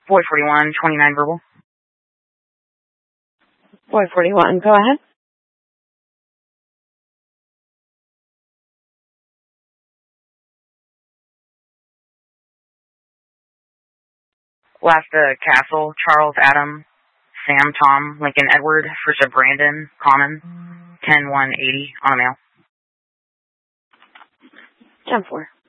Boy 41, 29 verbal. Boy 41, go ahead. Last Castle, Charles, Adam, Sam, Tom, Lincoln, Edward, Frisha, Brandon, Common, 10-1-80 on a mail. 10-4.